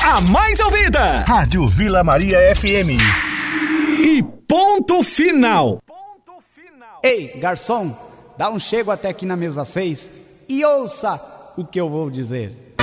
a mais ouvida. Rádio Vila Maria FM. E ponto final. Ei, garçom, dá um chego até aqui na mesa 6 e ouça o que eu vou dizer.